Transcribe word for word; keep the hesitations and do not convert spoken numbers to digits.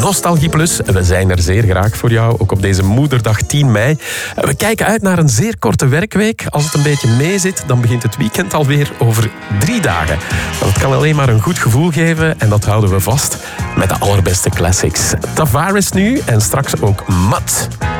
Nostalgie Plus. We zijn er zeer graag voor jou, ook op deze moederdag tien mei. We kijken uit naar een zeer korte werkweek. Als het een beetje meezit, dan begint het weekend alweer over drie dagen. Dat kan alleen maar een goed gevoel geven en dat houden we vast met de allerbeste classics. Tavares nu en straks ook Mat.